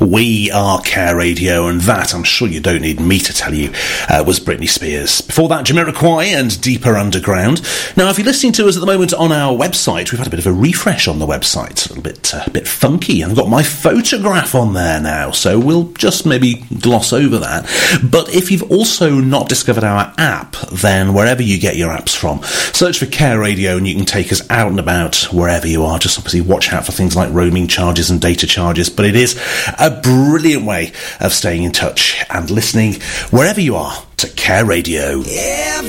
We Are Care Radio, and that, I'm sure you don't need me to tell you, was Britney Spears. Before that, Jamiroquai and Deeper Underground. Now, if you're listening to us at the moment on our website, we've had a bit of a refresh on the website, a little bit funky. I've got my photograph on there now, so we'll just maybe gloss over that. But if you've also not discovered our app, then wherever you get your apps from, search for Care Radio and you can take us out and about wherever you are. Just obviously watch out for things like roaming charges and data charges, but it is a brilliant way of staying in touch and listening wherever you are to Care Radio. Yeah.